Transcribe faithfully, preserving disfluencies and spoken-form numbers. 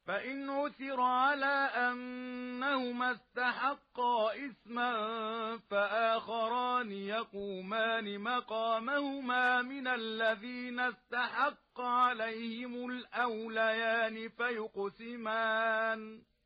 فإن عثر على أنهما استحقا إثما فآخران يقومان مقامهما من الذين استحق عليهم الأوليان فيقسمان